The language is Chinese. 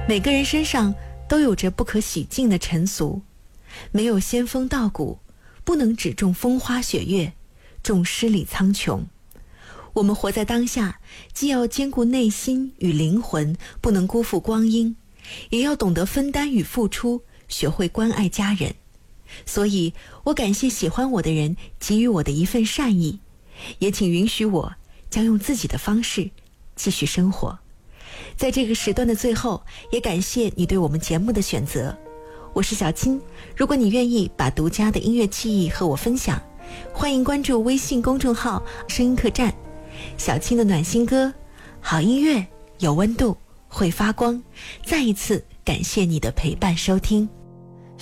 每个人身上都有着不可洗净的尘俗，没有仙风道骨，不能只种风花雪月，种诗里苍穹。我们活在当下，既要兼顾内心与灵魂，不能辜负光阴，也要懂得分担与付出，学会关爱家人。所以我感谢喜欢我的人给予我的一份善意，也请允许我将用自己的方式继续生活。在这个时段的最后，也感谢你对我们节目的选择。我是小青，如果你愿意把独家的音乐记忆和我分享，欢迎关注微信公众号声音客栈。小青的暖心歌，好音乐有温度，会发光。再一次感谢你的陪伴收听。